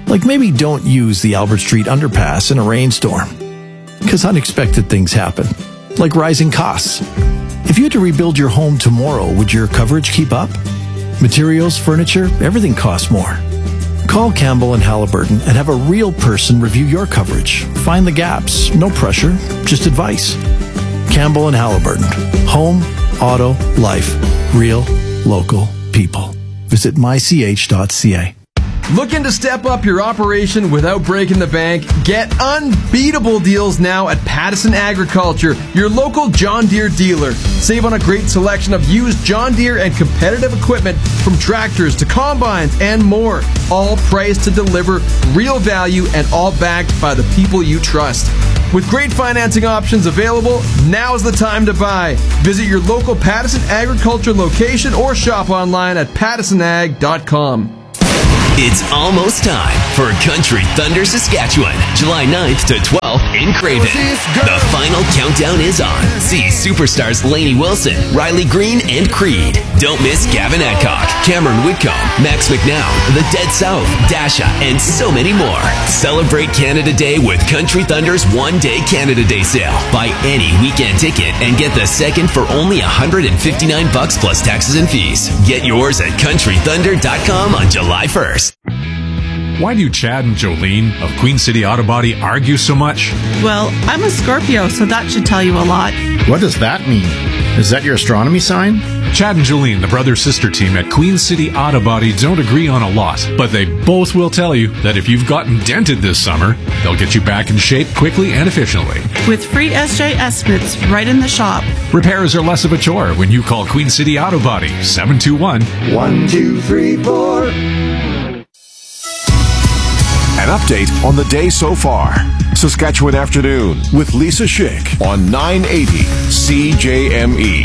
Like maybe don't use the Albert Street underpass in a rainstorm. Because unexpected things happen, like rising costs. If you had to rebuild your home tomorrow, would your coverage keep up? Materials, furniture, everything costs more. Call Campbell and Halliburton and have a real person review your coverage. Find the gaps. No pressure, just advice. Campbell and Halliburton. Home, auto, life. Real, local people. Visit mych.ca. Looking to step up your operation without breaking the bank? Get unbeatable deals now at Pattison Agriculture, your local John Deere dealer. Save on a great selection of used John Deere and competitive equipment from tractors to combines and more. All priced to deliver real value and all backed by the people you trust. With great financing options available, now's the time to buy. Visit your local Pattison Agriculture location or shop online at pattisonag.com. It's almost time for Country Thunder Saskatchewan, July 9th to 12th in Craven. The final countdown is on. See superstars Lainey Wilson, Riley Green, and Creed. Don't miss Gavin Adcock, Cameron Whitcomb, Max McNown, The Dead South, Dasha, and so many more. Celebrate Canada Day with Country Thunder's one-day Canada Day sale. Buy any weekend ticket and get the second for only $159 plus taxes and fees. Get yours at countrythunder.com on July 1st. Why do Chad and Jolene of Queen City Auto Body argue so much? Well, I'm a Scorpio, so that should tell you a lot. What does that mean? Is that your astronomy sign? Chad and Jolene, the brother-sister team at Queen City Auto Body, don't agree on a lot, but they both will tell you that if you've gotten dented this summer, they'll get you back in shape quickly and efficiently. With free SJ estimates right in the shop. Repairs are less of a chore when you call Queen City Auto Body, 721-1234. An update on the day so far. Saskatchewan Afternoon with Lisa Schick on 980 CJME.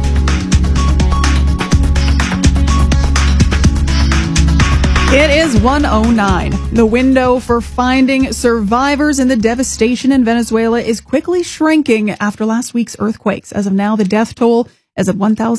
It is 1:09. The window for finding survivors in the devastation in Venezuela is quickly shrinking after last week's earthquakes. As of now, the death toll is at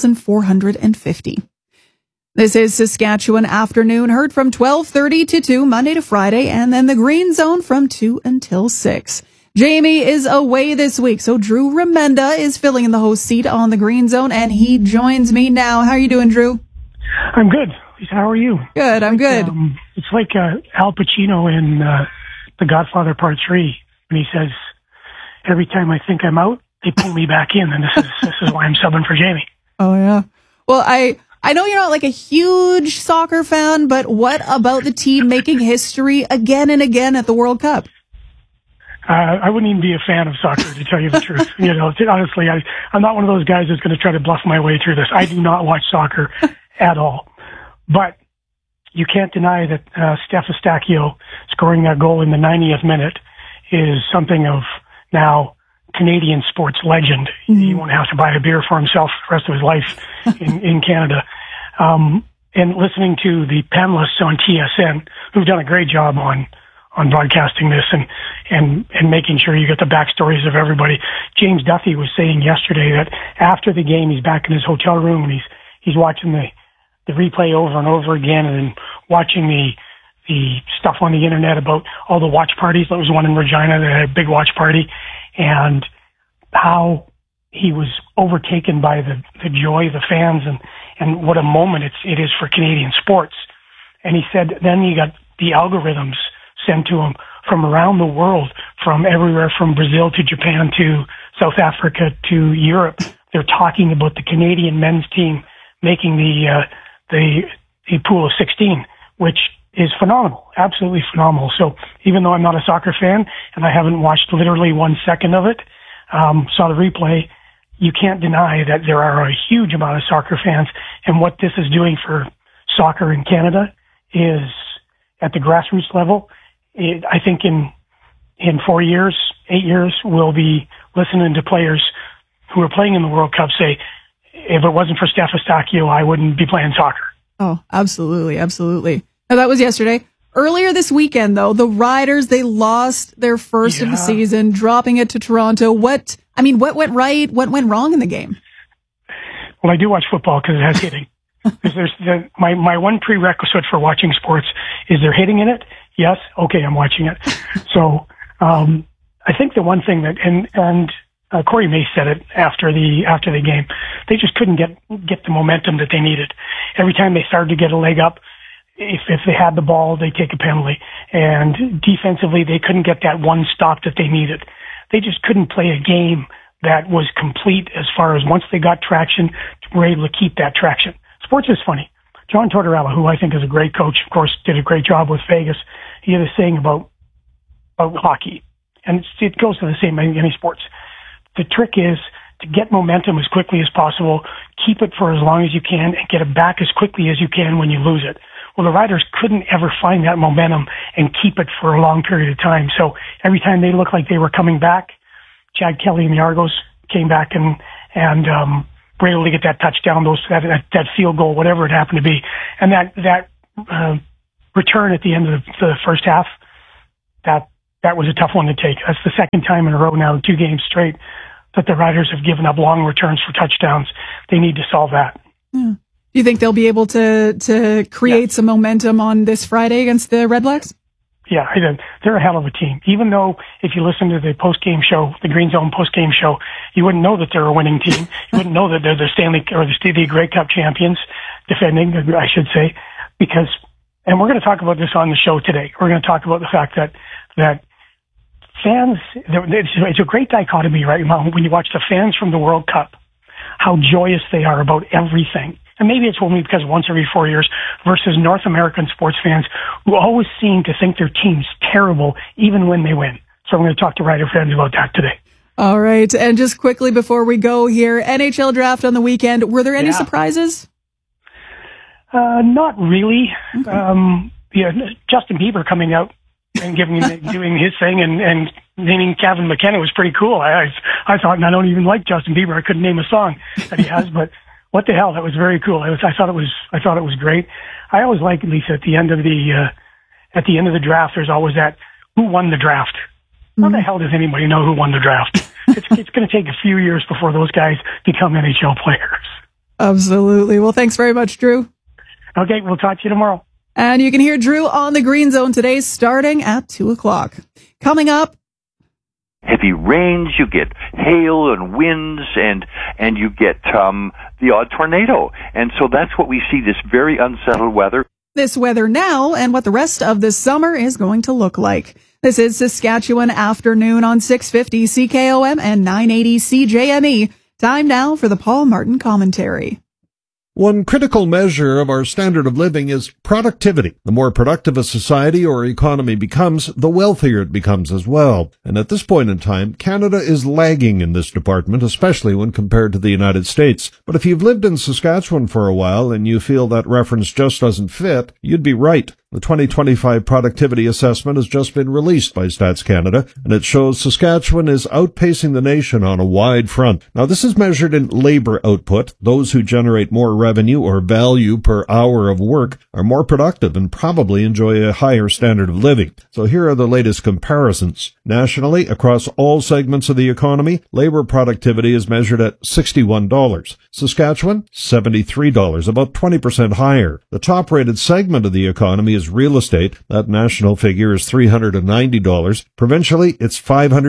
1,450. This is Saskatchewan Afternoon, heard from 12:30 to 2, Monday to Friday, and then the Green Zone from 2 until 6. Jamie is away this week, so Drew Remenda is filling in the host seat on the Green Zone, and he joins me now. How are you doing, Drew? I'm good. Lisa, how are you? Good, I'm good. It's like Al Pacino in The Godfather Part 3, when he says, every time I think I'm out, they pull me back in, and this is why I'm subbing for Jamie. Oh, yeah. Well, I know you're not like a huge soccer fan, but what about the team making history again and again at the World Cup? I wouldn't even be a fan of soccer, to tell you the truth. You know, honestly, I'm not one of those guys that's going to try to bluff my way through this. I do not watch soccer at all. But you can't deny that Steph Eustáquio scoring that goal in the 90th minute is something of now Canadian sports legend. Mm-hmm. He won't have to buy a beer for himself the rest of his life in Canada. And listening to the panelists on TSN, who've done a great job on broadcasting this and making sure you get the backstories of everybody. James Duffy was saying yesterday that after the game, he's back in his hotel room and he's watching the replay over and over again and watching the stuff on the internet about all the watch parties. There was one in Regina that had a big watch party, and how he was overtaken by the joy of the fans and what a moment it is for Canadian sports. And he said then he got the algorithms sent to him from around the world, from everywhere from Brazil to Japan to South Africa to Europe. They're talking about the Canadian men's team making the pool of 16, which is phenomenal, absolutely phenomenal. So even though I'm not a soccer fan and I haven't watched literally 1 second of it, saw the replay, you can't deny that there are a huge amount of soccer fans. And what this is doing for soccer in Canada is at the grassroots level. I think in 4 years, 8 years, we'll be listening to players who are playing in the World Cup say, if it wasn't for Steph Eustáquio, I wouldn't be playing soccer. Oh, absolutely, absolutely. Now, that was yesterday. Earlier this weekend, though, the Riders, they lost their first of the season, dropping it to Toronto. What went right? What went wrong in the game? Well, I do watch football because it has hitting. My one prerequisite for watching sports is there hitting in it. Yes? Okay, I'm watching it. So, I think the one thing that, and Corey May said it after the game, they just couldn't get the momentum that they needed. Every time they started to get a leg up, if they had the ball, they'd take a penalty. And defensively, they couldn't get that one stop that they needed. They just couldn't play a game that was complete as far as once they got traction, were able to keep that traction. Sports is funny. John Tortorella, who I think is a great coach, of course, did a great job with Vegas. He had a saying about hockey, and it goes to the same in any sports. The trick is to get momentum as quickly as possible, keep it for as long as you can, and get it back as quickly as you can when you lose it. Well, the Riders couldn't ever find that momentum and keep it for a long period of time. So every time they looked like they were coming back, Chad Kelly and the Argos came back and were able to get that touchdown, that field goal, whatever it happened to be. And that return at the end of the first half, that was a tough one to take. That's the second time in a row now, 2 games straight, that the Riders have given up long returns for touchdowns. They need to solve that. Yeah. Do you think they'll be able to create some momentum on this Friday against the Red Blacks? Yeah, they're a hell of a team. Even though if you listen to the post-game show, the Green Zone post-game show, you wouldn't know that they're a winning team. You wouldn't know that they're the Stanley or the Grey Cup champions, defending, I should say, because, and we're going to talk about this on the show today. We're going to talk about the fact that fans, it's a great dichotomy right now when you watch the fans from the World Cup, how joyous they are about everything. And maybe it's only because once every 4 years versus North American sports fans who always seem to think their team's terrible even when they win. So I'm going to talk to Rider fans about that today. All right. And just quickly before we go here, NHL draft on the weekend. Were there any surprises? Not really. Okay. Justin Bieber coming out and doing his thing and naming Kevin McKenna was pretty cool. I thought, and I don't even like Justin Bieber. I couldn't name a song that he has, but what the hell? That was very cool. I thought it was great. I always like, Lisa, at the end of the draft, there's always that, who won the draft? How the hell does anybody know who won the draft? It's going to take a few years before those guys become NHL players. Absolutely. Well, thanks very much, Drew. Okay, we'll talk to you tomorrow. And you can hear Drew on the Green Zone today, starting at 2:00. Coming up, heavy rains, you get hail and winds, and you get the odd tornado. And so that's what we see, this very unsettled weather. This weather now and what the rest of the summer is going to look like. This is Saskatchewan Afternoon on 650 CKOM and 980 CJME. Time now for the Paul Martin Commentary. One critical measure of our standard of living is productivity. The more productive a society or economy becomes, the wealthier it becomes as well. And at this point in time, Canada is lagging in this department, especially when compared to the United States. But if you've lived in Saskatchewan for a while and you feel that reference just doesn't fit, you'd be right. The 2025 productivity assessment has just been released by Stats Canada, and it shows Saskatchewan is outpacing the nation on a wide front. Now, this is measured in labor output. Those who generate more revenue or value per hour of work are more productive and probably enjoy a higher standard of living. So here are the latest comparisons. Nationally, across all segments of the economy, labor productivity is measured at $61. Saskatchewan, $73, about 20% higher. The top-rated segment of the economy is real estate. That national figure is $390. Provincially, it's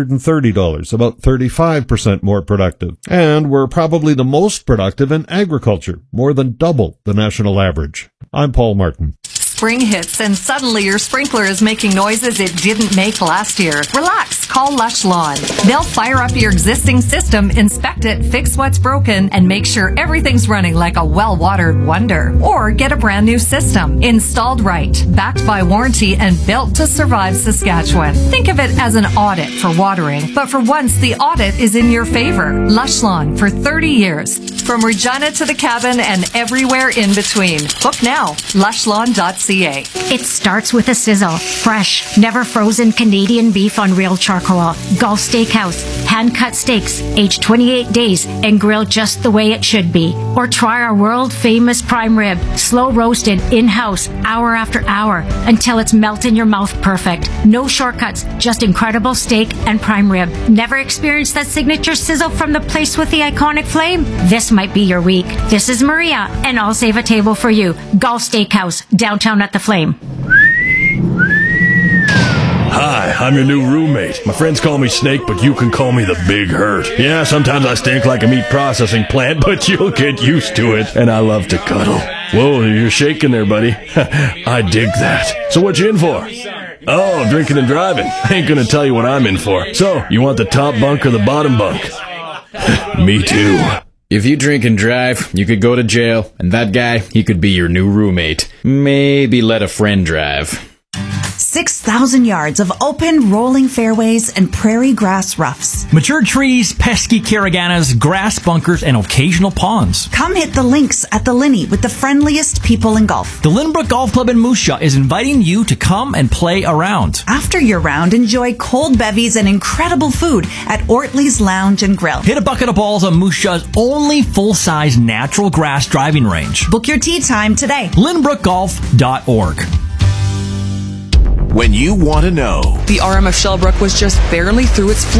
$530, about 35% more productive. And we're probably the most productive in agriculture, more than double the national average. I'm Paul Martin. Spring hits and suddenly your sprinkler is making noises it didn't make last year. Relax, call Lush Lawn. They'll fire up your existing system, inspect it, fix what's broken, and make sure everything's running like a well-watered wonder. Or get a brand new system, installed right, backed by warranty, and built to survive Saskatchewan. Think of it as an audit for watering, but for once the audit is in your favor. Lush Lawn for 30 years. From Regina to the cabin and everywhere in between. Book now, lushlawn.ca. It starts with a sizzle. Fresh, never frozen Canadian beef on real charcoal. Gulf Steakhouse. Hand-cut steaks, aged 28 days and grilled just the way it should be. Or try our world-famous prime rib. Slow roasted, in-house, hour after hour, until it's melt in your mouth perfect. No shortcuts, just incredible steak and prime rib. Never experienced that signature sizzle from the place with the iconic flame? This might be your week. This is Maria, and I'll save a table for you. Gulf Steakhouse, downtown at the Flame. Hi, I'm your new roommate. My friends call me Snake, but you can call me the Big Hurt. Yeah, sometimes I stink like a meat processing plant, but you'll get used to it. And I love to cuddle. Whoa, you're shaking there, buddy. I dig that. So what you in for? Oh, drinking and driving. I ain't gonna tell you what I'm in for. So, you want the top bunk or the bottom bunk? Me too. If you drink and drive, you could go to jail, and that guy, he could be your new roommate. Maybe let a friend drive. 6,000 yards of open, rolling fairways and prairie grass roughs. Mature trees, pesky caraganas, grass bunkers, and occasional ponds. Come hit the links at the Linney with the friendliest people in golf. The Lynbrook Golf Club in Moose Jaw is inviting you to come and play around. After your round, enjoy cold bevies and incredible food at Ortley's Lounge and Grill. Hit a bucket of balls on Moose Jaw's only full-size natural grass driving range. Book your tee time today. LynbrookGolf.org. When you want to know. The RMF Shellbrook was just barely through its